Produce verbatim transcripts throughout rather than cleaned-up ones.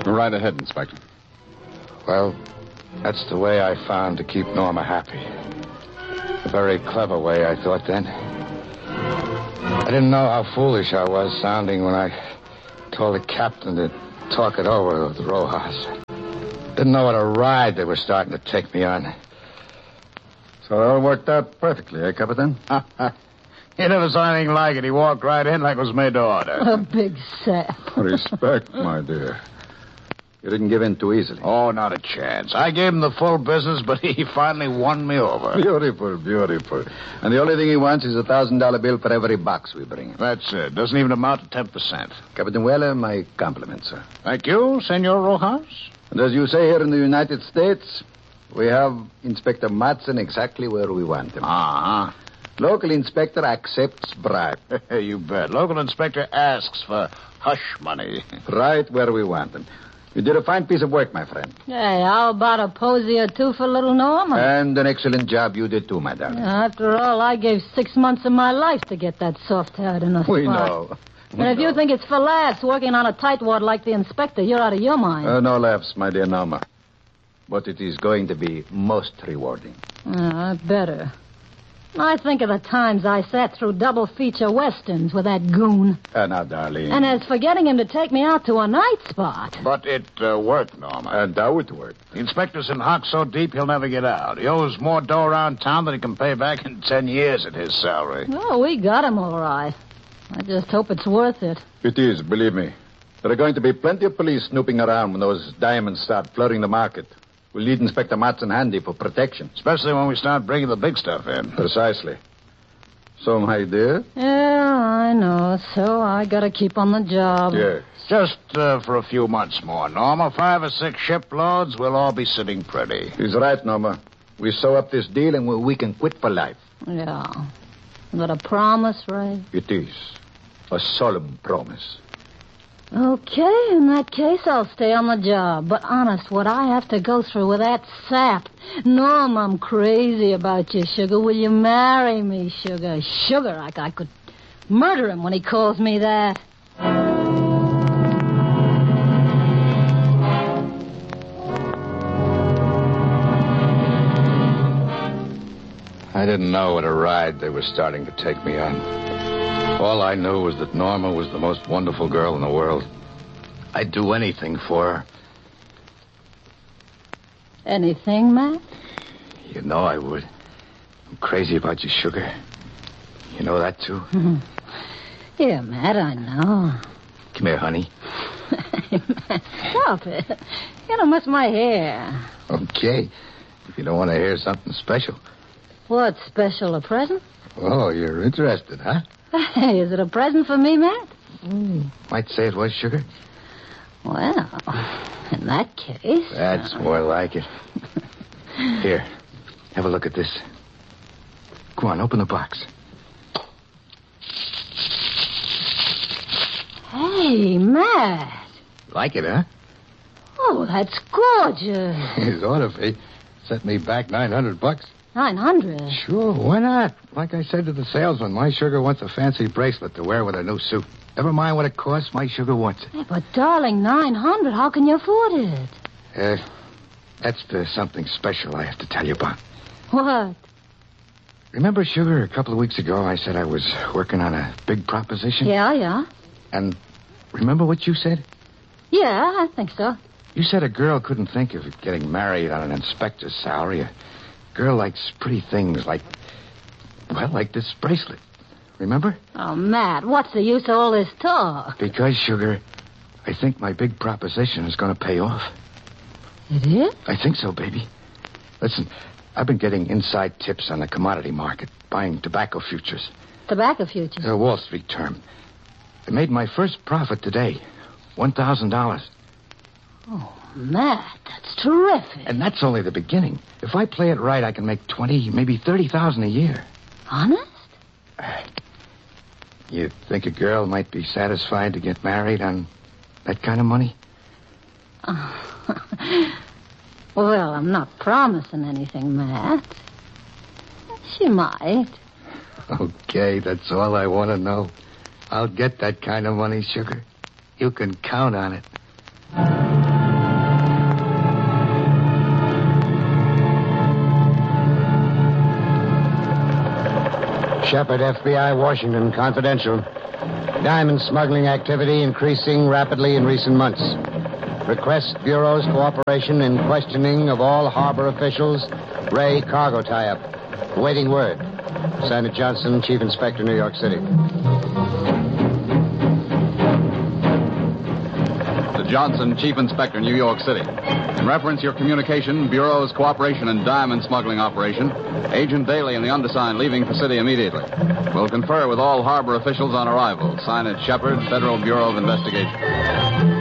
Right ahead, Inspector. Well, that's the way I found to keep Norma happy. A very clever way, I thought then. I didn't know how foolish I was sounding when I told the captain to talk it over with Rojas. Didn't know what a ride they were starting to take me on. So it all worked out perfectly, eh, Capitan? You never saw anything like it. He walked right in like it was made to order. A big sap. Respect, my dear. You didn't give in too easily. Oh, not a chance. I gave him the full business, but he finally won me over. Beautiful, beautiful. And the only thing he wants is a thousand dollar bill for every box we bring him. That's it. Doesn't even amount to ten percent. Captain Weller, my compliments, sir. Thank you, Senor Rojas. And as you say here in the United States, we have Inspector Madsen exactly where we want him. Uh-huh. Local inspector accepts bribe. You bet. Local inspector asks for hush money. Right where we want him. You did a fine piece of work, my friend. Hey, how about a posy or two for little Norma? And an excellent job you did too, my darling. After all, I gave six months of my life to get that soft head in a spot. We know. We And if know. you think it's for laughs working on a tightwad like the inspector, you're out of your mind. Uh, no laughs, my dear Norma. But it is going to be most rewarding. Uh, better. I think of the times I sat through double feature westerns with that goon. Uh, now, darling. And as for getting him to take me out to a night spot. But it uh, worked, Norma. And that would work. The inspector's in hock so deep he'll never get out. He owes more dough around town than he can pay back in ten years at his salary. Oh, we got him all right. I just hope it's worth it. It is, believe me. There are going to be plenty of police snooping around when those diamonds start flooding the market. We'll need Inspector Madsen handy for protection. Especially when we start bringing the big stuff in. Precisely. So, my dear? Yeah, I know. So I gotta keep on the job. Yes. Just uh, for a few months more, Norma. Five or six shiploads, we'll all be sitting pretty. He's right, Norma. We sew up this deal and we, we can quit for life. Yeah. Got a promise, Ray? It is. A solemn promise. Okay, in that case, I'll stay on the job. But honest, what I have to go through with that sap. Norm, I'm crazy about you, Sugar. Will you marry me, Sugar? Sugar, like I could murder him when he calls me that. I didn't know what a ride they were starting to take me on. All I knew was that Norma was the most wonderful girl in the world. I'd do anything for her. Anything, Matt? You know I would. I'm crazy about you, Sugar. You know that, too? Yeah, Matt, I know. Come here, honey. Hey, Matt, stop it. You don't mess my hair. Okay. If you don't want to hear something special. What, special, a present? Oh, you're interested, huh? Hey, is it a present for me, Matt? Mm, might say it was, Sugar. Well, in that case... That's more like it. Here, have a look at this. Go on, open the box. Hey, Matt. Like it, huh? Oh, that's gorgeous. His order fee sent me back nine hundred bucks. Nine hundred? Sure, why not? Like I said to the salesman, my Sugar wants a fancy bracelet to wear with her new suit. Never mind what it costs, my Sugar wants it. Hey, but darling, nine hundred, how can you afford it? Uh, that's the something special I have to tell you about. What? Remember, Sugar, a couple of weeks ago I said I was working on a big proposition? Yeah, yeah. And remember what you said? Yeah, I think so. You said a girl couldn't think of getting married on an inspector's salary. A girl likes pretty things like, well, like this bracelet. Remember? Oh, Matt, what's the use of all this talk? Because, Sugar, I think my big proposition is going to pay off. It is? I think so, baby. Listen, I've been getting inside tips on the commodity market, buying tobacco futures. Tobacco futures? A Wall Street term. I made my first profit today, one thousand dollars. Oh, Matt, that's terrific. And that's only the beginning. If I play it right, I can make twenty, maybe thirty thousand a year. Honest? You think a girl might be satisfied to get married on that kind of money? Uh, well, I'm not promising anything, Matt. She might. Okay, that's all I want to know. I'll get that kind of money, Sugar. You can count on it. Shepard, F B I, Washington, confidential. Diamond smuggling activity increasing rapidly in recent months. Request Bureau's cooperation in questioning of all harbor officials. Ray, cargo tie-up. Awaiting word. Sergeant Johnson, Chief Inspector, New York City. To Johnson, Chief Inspector, New York City. In reference to your communication, Bureau's cooperation in diamond smuggling operation, Agent Daly and the undersigned leaving for city immediately. We'll confer with all harbor officials on arrival. Sign it, Shepard, Federal Bureau of Investigation.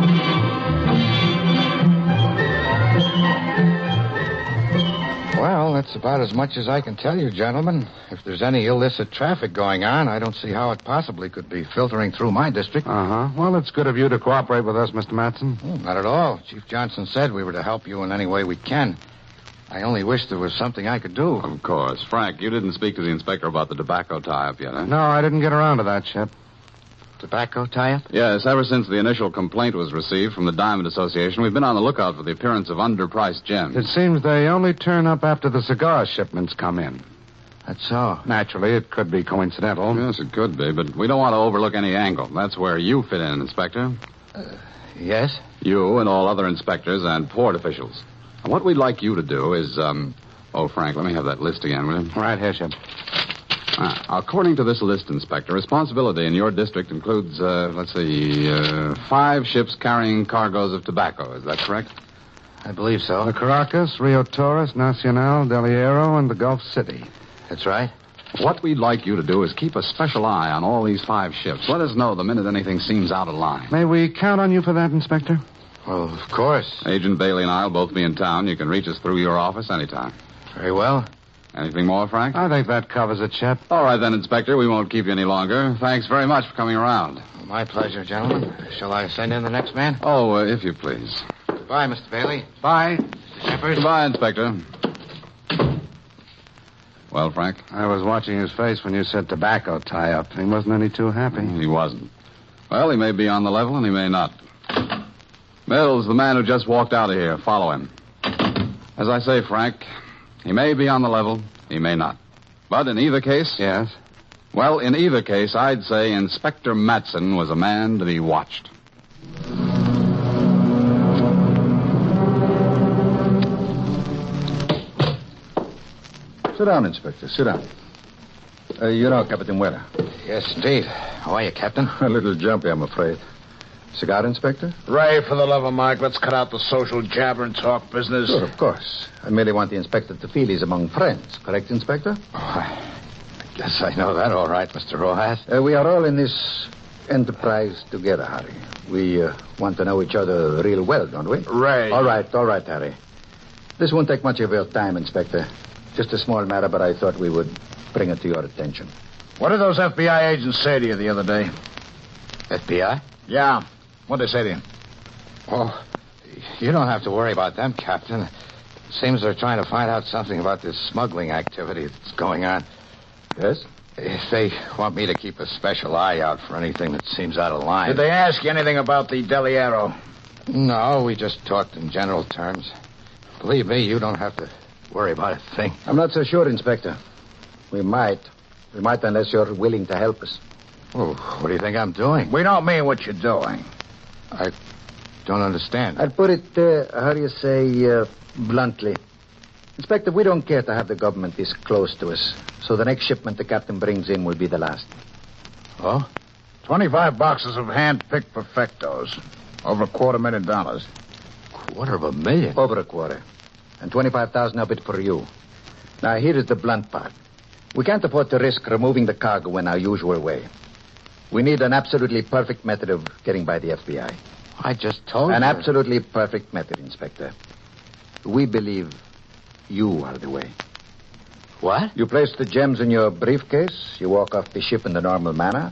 Well, that's about as much as I can tell you, gentlemen. If there's any illicit traffic going on, I don't see how it possibly could be filtering through my district. Uh-huh. Well, it's good of you to cooperate with us, Mister Matson. Oh, not at all. Chief Johnson said we were to help you in any way we can. I only wish there was something I could do. Of course. Frank, you didn't speak to the inspector about the tobacco tie-up yet, huh? No, I didn't get around to that, Shep. Tobacco tie-up? Yes, ever since the initial complaint was received from the Diamond Association, we've been on the lookout for the appearance of underpriced gems. It seems they only turn up after the cigar shipments come in. That's so. Naturally, it could be coincidental. Yes, it could be, but we don't want to overlook any angle. That's where you fit in, Inspector. Uh, yes? You and all other inspectors and port officials. And what we'd like you to do is, um... Oh, Frank, let me have that list again, will you? Right here, Shep. Ah, according to this list, Inspector, responsibility in your district includes, uh, let's see, uh, five ships carrying cargoes of tobacco. Is that correct? I believe so. The Caracas, Rio Torres, Nacional, Del Hierro, and the Gulf City. That's right. What we'd like you to do is keep a special eye on all these five ships. Let us know the minute anything seems out of line. May we count on you for that, Inspector? Well, of course. Agent Bailey and I will both be in town. You can reach us through your office anytime. Very well. Anything more, Frank? I think that covers it, Shep. All right, then, Inspector. We won't keep you any longer. Thanks very much for coming around. My pleasure, gentlemen. Shall I send in the next man? Oh, uh, if you please. Goodbye, Mister Bailey. Bye. Mister Shepard. Goodbye, Inspector. Well, Frank? I was watching his face when you said tobacco tie-up. He wasn't any too happy. He wasn't. Well, he may be on the level and he may not. Mills, the man who just walked out of here. Follow him. As I say, Frank, he may be on the level, he may not. But in either case... Yes? Well, in either case, I'd say Inspector Matson was a man to be watched. Sit down, Inspector. Sit down. Uh, you know Captain Weller. Yes, indeed. How are you, Captain? A little jumpy, I'm afraid. Cigar, Inspector? Ray, for the love of Mike, let's cut out the social jabber and talk business. Sure, of course. I merely want the Inspector to feel he's among friends. Correct, Inspector? Oh, I guess I know that all right, Mister Rojas. Uh, we are all in this enterprise together, Harry. We uh, want to know each other real well, don't we? Ray. All right, all right, Harry. This won't take much of your time, Inspector. Just a small matter, but I thought we would bring it to your attention. What did those F B I agents say to you the other day? F B I? Yeah. What'd they say to you? Oh, you don't have to worry about them, Captain. It seems they're trying to find out something about this smuggling activity that's going on. Yes? If they want me to keep a special eye out for anything that seems out of line. Did they ask you anything about the Del Hierro? No, we just talked in general terms. Believe me, you don't have to worry about a thing. I'm not so sure, Inspector. We might. We might unless you're willing to help us. Oh, what do you think I'm doing? We don't mean what you're doing. I don't understand. I'd put it, uh, how do you say, uh, bluntly. Inspector, we don't care to have the government this close to us. So the next shipment the captain brings in will be the last. Oh? Twenty-five boxes of hand-picked perfectos. Over a quarter million dollars. Quarter of a million? Over a quarter. And twenty-five thousand of it for you. Now, here is the blunt part. We can't afford to risk removing the cargo in our usual way. We need an absolutely perfect method of getting by the F B I. I just told An you. An absolutely perfect method, Inspector. We believe you are the way. What? You place the gems in your briefcase. You walk off the ship in the normal manner.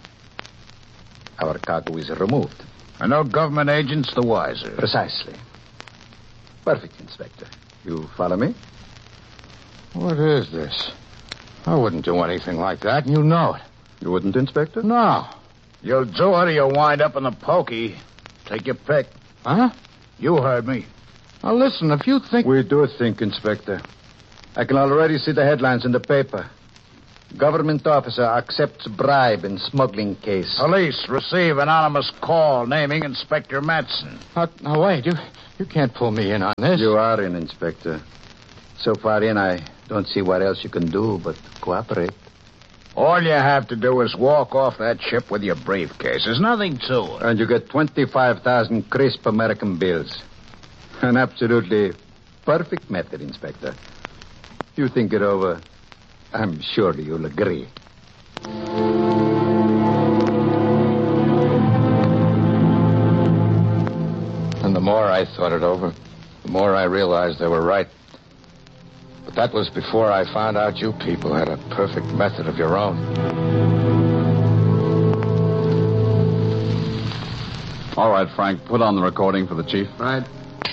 Our cargo is removed. And no government agents the wiser. Precisely. Perfect, Inspector. You follow me? What is this? I wouldn't do anything like that, and you know it. You wouldn't, Inspector? No. You'll do it or you'll wind up in the pokey. Take your pick. Huh? You heard me. Now, listen, if you think... We do think, Inspector. I can already see the headlines in the paper. Government officer accepts bribe in smuggling case. Police receive anonymous call naming Inspector Matson. Now, now wait, you you can't pull me in on this. You are in, Inspector. So far in, I don't see what else you can do but cooperate. All you have to do is walk off that ship with your briefcase. There's nothing to it. And you get twenty-five thousand crisp American bills. An absolutely perfect method, Inspector. You think it over, I'm sure you'll agree. And the more I thought it over, the more I realized they were right. But that was before I found out you people had a perfect method of your own. All right, Frank, put on the recording for the chief. Right.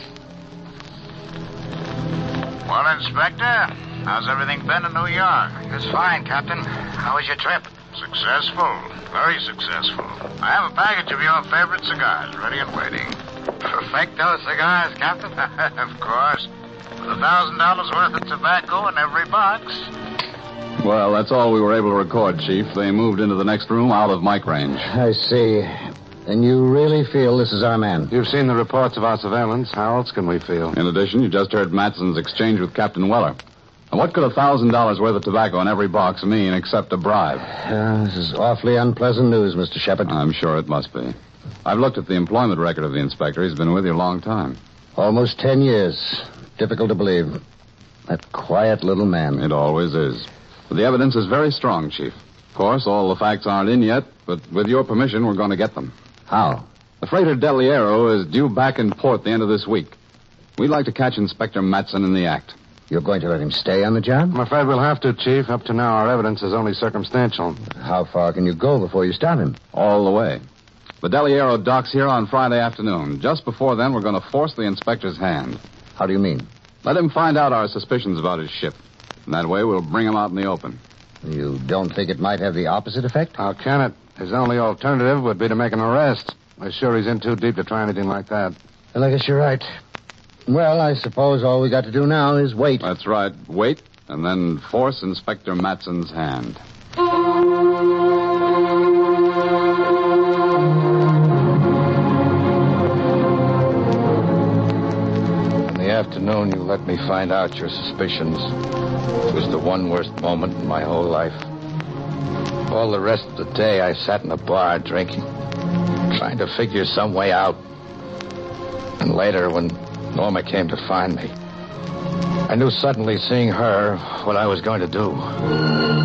Well, Inspector, how's everything been in New York? It's fine, Captain. How was your trip? Successful. Very successful. I have a package of your favorite cigars ready and waiting. Perfecto cigars, Captain. Of course. With a thousand dollars worth of tobacco in every box. Well, that's all we were able to record, Chief. They moved into the next room out of mic range. I see. And you really feel this is our man? You've seen the reports of our surveillance. How else can we feel? In addition, you just heard Matson's exchange with Captain Weller. And what could a thousand dollars worth of tobacco in every box mean except a bribe? Uh, this is awfully unpleasant news, Mister Shepard. I'm sure it must be. I've looked at the employment record of the inspector. He's been with you a long time. Almost ten years. Difficult to believe. That quiet little man. It always is. But the evidence is very strong, Chief. Of course, all the facts aren't in yet, but with your permission, we're going to get them. How? The freighter Deliero is due back in port the end of this week. We'd like to catch Inspector Matson in the act. You're going to let him stay on the job? I'm afraid we'll have to, Chief. Up to now, our evidence is only circumstantial. How far can you go before you stop him? All the way. The Deliero docks here on Friday afternoon. Just before then, we're going to force the inspector's hand. How do you mean? Let him find out our suspicions about his ship. And that way, we'll bring him out in the open. You don't think it might have the opposite effect? How can it? His only alternative would be to make an arrest. We're sure he's in too deep to try anything like that. Well, I guess you're right. Well, I suppose all we got to do now is wait. That's right. Wait, and then force Inspector Matson's hand. In the afternoon, you let me find out your suspicions. It was the one worst moment in my whole life. All the rest of the day, I sat in a bar drinking, trying to figure some way out. And later, when Norma came to find me, I knew suddenly, seeing her, what I was going to do.